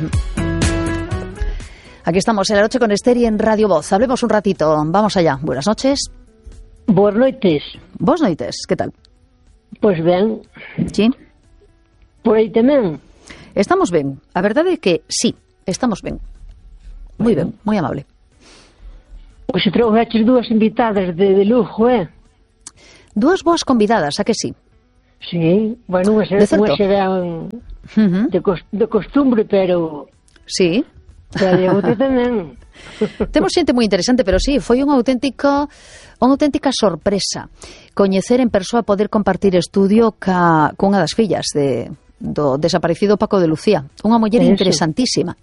Aquí estamos en la noche con Esther y en Radio Voz. Hablemos un ratito. Vamos allá. Buenas noches. Boas noites. Boas noites. Que tal? Pois ben. Sí? Por aí tamén. Estamos ben. A verdade é que sí, estamos ben. Moi ben, moi amable. Pois se trouxeches dúas invitadas de lujo, Dúas boas convidadas, a que sí? Sí, bueno, unha serán de costumbre, pero... Sí. Pero de outra tamén. Temos xente moi interesante, pero sí, foi unha auténtica sorpresa coñecer en persoa, poder compartir estudio cunha das fillas do desaparecido Paco de Lucía. Unha muller interesantísima.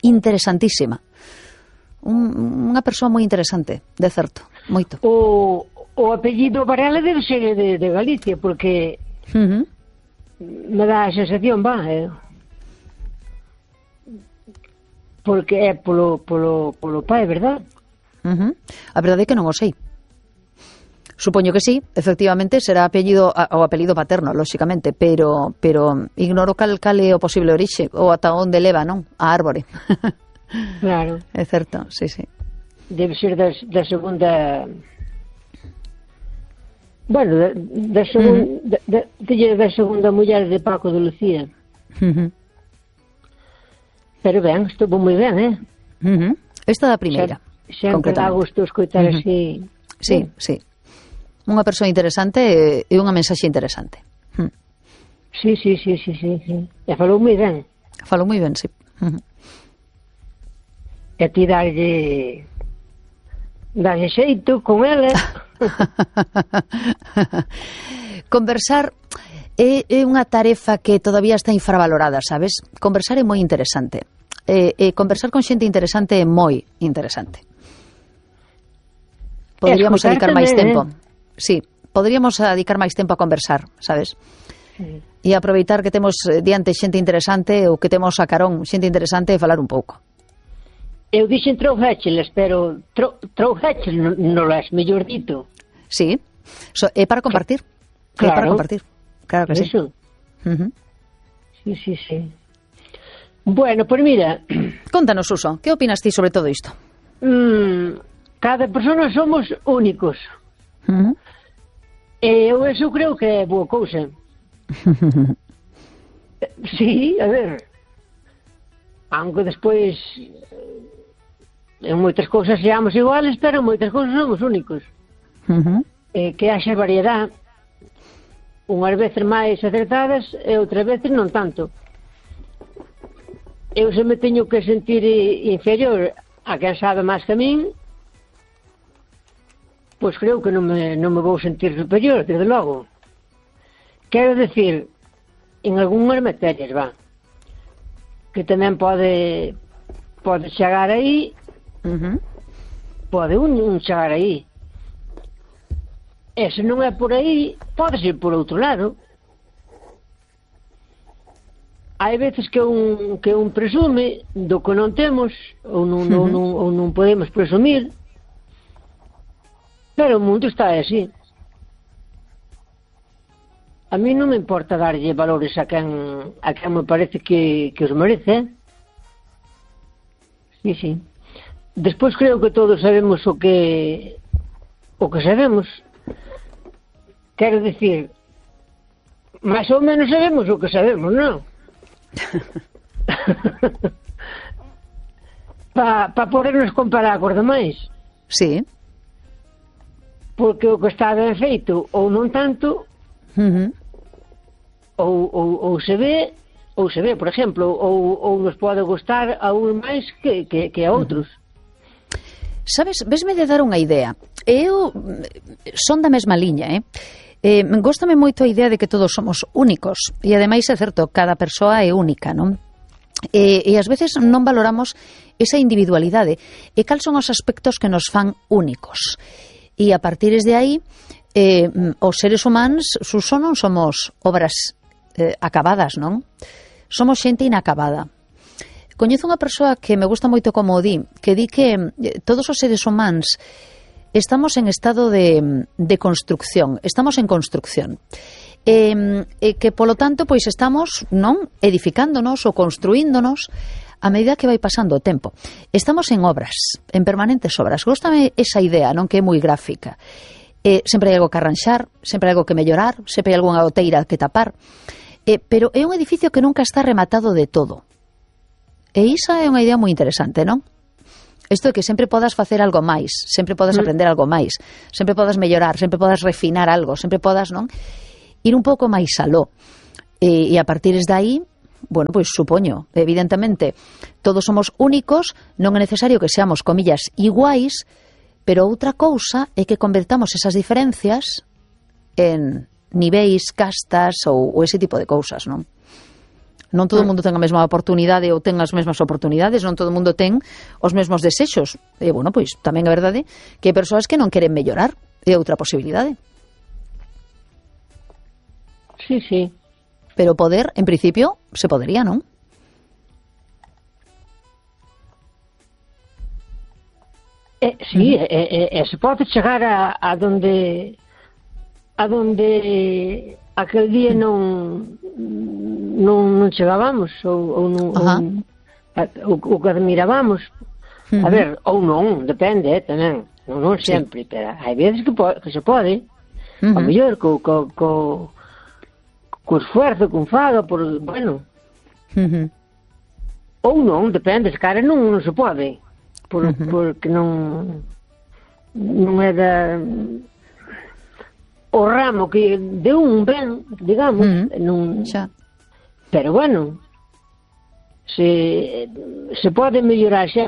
Unha persoa moi interesante, de certo, moito. O apellido Varela debe ser de Galicia, porque me dá a sensación, porque é polo pai, verdad? A verdade é que non o sei. Supoño que sí, efectivamente será o apelido paterno, lóxicamente, pero ignoro cal é o posible orixe ou ata onde leva, non? A árbore. Claro. É certo, sí. Debe ser da segunda... Bueno, da segunda muller de Paco de Lucía. Pero ben, estuvo moi ben, Esta da primeira. Sempre dá gusto escoitar así. Sí. Unha persoa interesante e unha mensaxe interesante. Sí. E falou moi ben. Falou moi ben, sí. E ti darlle xeito con ela. Conversar é unha tarefa que todavía está infravalorada, sabes? Conversar é moi interesante. Conversar con xente interesante é moi interesante. Poderíamos dedicar máis tempo. Sí, poderíamos dedicar máis tempo a conversar, sabes? Sí. E aproveitar que temos diante xente interesante ou que temos a carón xente interesante e falar un pouco. Eu dixen trouxécheles, pero trouxécheles non las, mellor dito. Sí, é para compartir. Claro. É para compartir. Claro que eso. Sí. Sí. Bueno, pues mira... Contanos, Suso, que opinas ti sobre todo isto? Cada persona somos únicos. Eu eso creo que é boa cousa. Sí, a ver... Aunque despois... En moitas cousas seamos iguales, pero en moitas cousas somos únicos. Que haxa variedade, unhas veces máis acertadas e outras veces non tanto. Eu se me teño que sentir inferior a quen sabe máis que a min, pois creo que non me vou sentir superior, desde logo. Quero decir, en algunhas materias, que tamén pode chegar aí, pode un chegar aí. E se non é por aí, pode ser por outro lado. Hai veces que un presume do que non temos ou non podemos presumir, pero o mundo está así. A mí non me importa darlle valores a quen me parece que os merece. Sí. Despois creo que todos sabemos o que sabemos. Quero dicir, máis ou menos sabemos o que sabemos, non? Para podernos comparar cos demais. Sí. Porque o que está ben feito ou non tanto, ou se ve, por exemplo, ou nos pode gustar a un máis que a outros. Sabes, vesme de dar unha idea. Eu son da mesma liña, góstame moito a idea de que todos somos únicos. E ademais é certo, cada persoa é única, non? E ás veces non valoramos esa individualidade. E cal son os aspectos que nos fan únicos. E a partir de aí, os seres humanos, Suso, non somos obras acabadas, non? Somos xente inacabada. Coñezo unha persoa que me gusta moito como di que todos os seres humanos estamos en estado de construcción, estamos en construcción. Que, polo tanto, pois estamos, non, edificándonos ou construíndonos a medida que vai pasando o tempo. Estamos en obras, en permanentes obras. Góstame esa idea, non, que é moi gráfica. Sempre hai algo que arranxar, sempre hai algo que mellorar, sempre hai algunha goteira que tapar, pero é un edificio que nunca está rematado de todo. E iso é unha idea moi interesante, non? Isto é que sempre podas facer algo máis, sempre podas aprender algo máis, sempre podas mellorar, sempre podas refinar algo, sempre podas, non, ir un pouco máis aló. E a partir de aí, bueno, pois supoño, evidentemente, todos somos únicos, non é necesario que seamos, comillas, iguais, pero outra cousa é que convertamos esas diferencias en niveis, castas ou ese tipo de cousas, non? Non todo o mundo ten a mesma oportunidade ou ten as mesmas oportunidades, non todo o mundo ten os mesmos desexos. E, bueno, pois tamén é verdade que hai persoas que non queren mellorar, é outra posibilidade. Sí, sí. Pero poder, en principio, se podería, non? Sí, se pode chegar a donde aquel día non chegábamos ou o que admirábamos. A ver, ou non, depende, tamén. Non sempre, pero hai veces que se pode. A mellor co esfuerzo, con faga, por, bueno. Ou non, depende, se cara non se pode. Porque non é o ramo que de un ben, digamos, non. Pero bueno, se pode mellorar sempre.